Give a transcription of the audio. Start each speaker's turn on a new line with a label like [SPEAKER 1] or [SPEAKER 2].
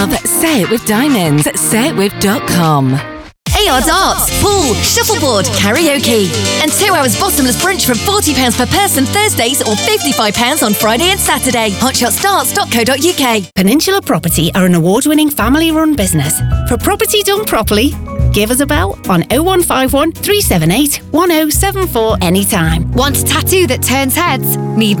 [SPEAKER 1] Say it with Diamonds at sayitwith.com.
[SPEAKER 2] AR darts, pool, shuffleboard, karaoke. And 2 hours bottomless brunch from £40 per person Thursdays or £55 on Friday and Saturday. hotshotstarts.co.uk.
[SPEAKER 3] Peninsula Property are an award-winning family-run business. For property done properly, give us a bell on 0151 378 1074 anytime.
[SPEAKER 2] Want a tattoo that turns heads? Need